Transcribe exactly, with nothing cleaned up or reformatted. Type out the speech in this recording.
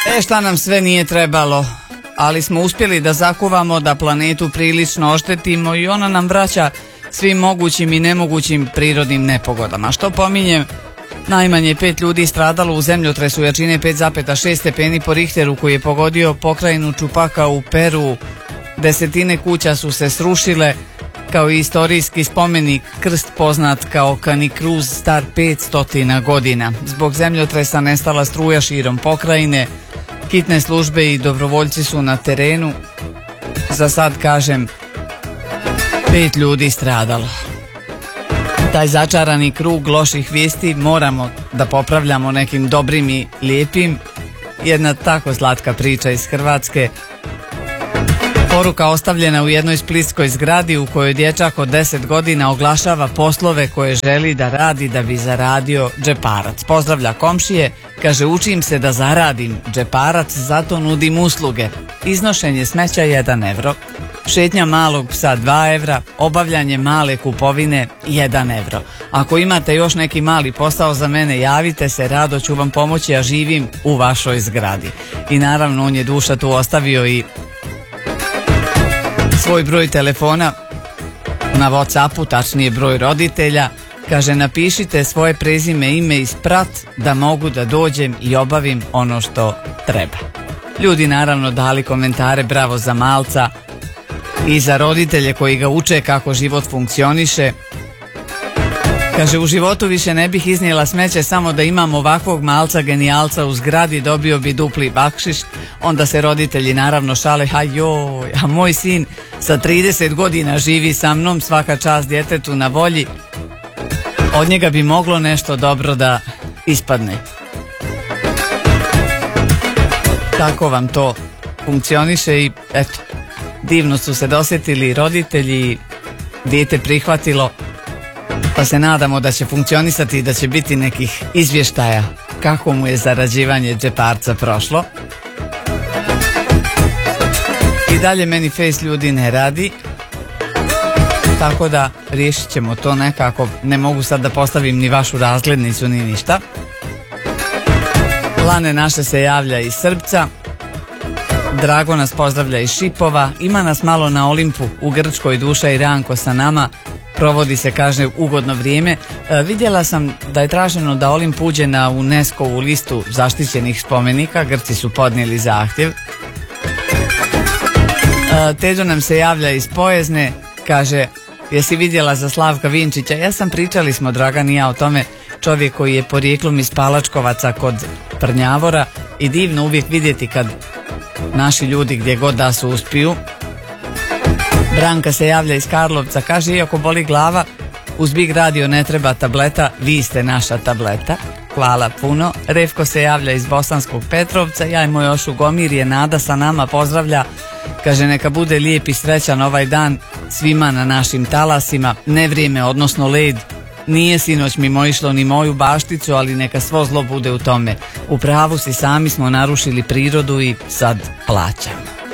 E šta nam sve nije trebalo, ali smo uspjeli da zakuvamo, da planetu prilično oštetimo i ona nam vraća svim mogućim i nemogućim prirodnim nepogodama. Što pominjem, najmanje pet ljudi stradalo u zemljotresu jačine pet zarez šest stepeni po Richteru koji je pogodio pokrajinu Čupaka u Peru. Desetine kuća su se srušile, kao i istorijski spomenik krst poznat kao Kanikruz star petsto godina. Zbog zemljotresa nestala struja širom pokrajine, hitne službe i dobrovoljci su na terenu. Za sad kažem, pet ljudi stradalo. Taj začarani krug loših vijesti moramo da popravljamo nekim dobrim i lijepim. Jedna tako slatka priča iz Hrvatske. Poruka ostavljena u jednoj splitskoj zgradi u kojoj dječak od deset godina oglašava poslove koje želi da radi da bi zaradio džeparac. Pozdravlja komšije, kaže učim se da zaradim džeparac, zato nudim usluge. Iznošenje smeća jedan evro, šetnja malog psa dva evra, obavljanje male kupovine jedan evro. Ako imate još neki mali posao za mene, javite se, rado ću vam pomoći, a živim u vašoj zgradi. I naravno on je duša tu ostavio i svoj broj telefona na WhatsAppu, tačnije broj roditelja. Kaže napišite svoje prezime, ime i sprat da mogu da dođem i obavim ono što treba. Ljudi naravno dali komentare, bravo za malca i za roditelje koji ga uče kako život funkcioniše. Kaže u životu više ne bih iznijela smeće, samo da imam ovakvog malca genijalca u zgradi, dobio bi dupli bakšiš. Onda se roditelji naravno šale, a joj, a moj sin sa trideset godina živi sa mnom, svaka čast djetetu na volji, od njega bi moglo nešto dobro da ispadne. Tako vam to funkcioniše i eto, divno su se dosjetili roditelji, dijete prihvatilo, pa se nadamo da će funkcionisati i da će biti nekih izvještaja kako mu je zarađivanje džeparca prošlo. I dalje meni Face ljudi ne radi, tako da riješit ćemo to nekako. Ne mogu sad da postavim ni vašu razglednicu ni ništa. Lane naše se javlja iz Srbca, Drago nas pozdravlja iz Šipova, ima nas malo na Olimpu u Grčkoj, Duša i Ranko sa nama. Provodi se, kaže, ugodno vrijeme. E, vidjela sam da je traženo da Olimp uđe na UNESCO-vu listu zaštićenih spomenika. Grci su podnijeli zahtjev. E, Teđo nam se javlja iz Pojezne, kaže, jesi vidjela za Slavka Vinčića? Ja sam, pričali smo Dragan i ja o tome, čovjek koji je porijeklom iz Palačkovaca kod Prnjavora i divno uvijek vidjeti kad naši ljudi gdje god da su uspiju. Branka se javlja iz Karlovca, kaže iako boli glava, uz Big Radio ne treba tableta, vi ste naša tableta. Hvala puno. Revko se javlja iz Bosanskog Petrovca, ja i moj Ošu Gomir je Nada sa nama, pozdravlja. Kaže neka bude lijep i srećan ovaj dan svima na našim talasima, nevrijeme odnosno led nije sinoć mimo išlo ni moju bašticu, ali neka svo zlo bude u tome. U pravu si, sami smo narušili prirodu i sad plaćamo.